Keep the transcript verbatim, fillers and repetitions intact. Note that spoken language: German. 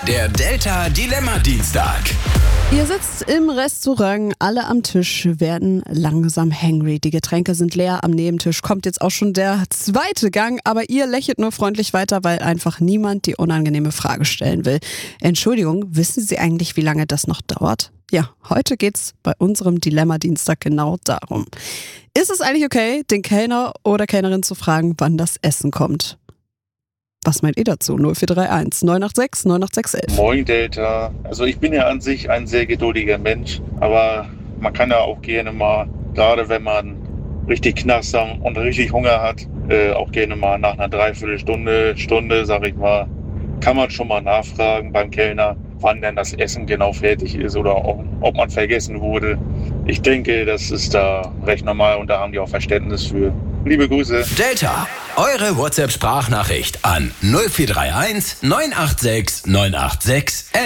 Der Delta Dilemma Dienstag. Ihr sitzt im Restaurant, alle am Tisch werden langsam hangry. Die Getränke sind leer, am Nebentisch kommt jetzt auch schon der zweite Gang, aber ihr lächelt nur freundlich weiter, weil einfach niemand die unangenehme Frage stellen will. Entschuldigung, wissen Sie eigentlich, wie lange das noch dauert? Ja, heute geht's bei unserem Dilemma-Dienstag genau darum. Ist es eigentlich okay, den Kellner oder Kellnerin zu fragen, wann das Essen kommt? Was meint ihr dazu? null vier drei eins neun acht sechs neun acht sechs elf. Moin Delta. Also ich bin ja an sich ein sehr geduldiger Mensch, aber man kann ja auch gerne mal, gerade wenn man richtig knassam und richtig Hunger hat, äh, auch gerne mal nach einer Dreiviertelstunde, Stunde, sag ich mal, kann man schon mal nachfragen beim Kellner, wann denn das Essen genau fertig ist oder ob, ob man vergessen wurde. Ich denke, das ist da recht normal und da haben die auch Verständnis für. Liebe Grüße. Delta, eure WhatsApp-Sprachnachricht an null vier drei eins neun acht sechs neun acht sechs elf.